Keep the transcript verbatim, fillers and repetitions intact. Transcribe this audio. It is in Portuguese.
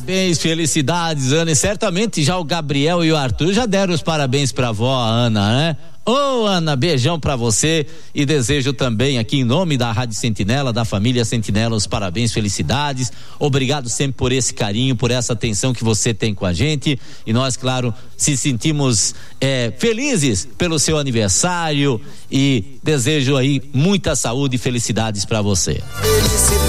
Parabéns, felicidades, Ana. E certamente já o Gabriel e o Arthur já deram os parabéns pra avó, a Ana, né? Ô, oh, Ana, beijão pra você e desejo também aqui em nome da Rádio Sentinela, da família Sentinela, os parabéns, felicidades. Obrigado sempre por esse carinho, por essa atenção que você tem com a gente. E nós, claro, se sentimos é, felizes pelo seu aniversário e desejo aí muita saúde e felicidades pra você.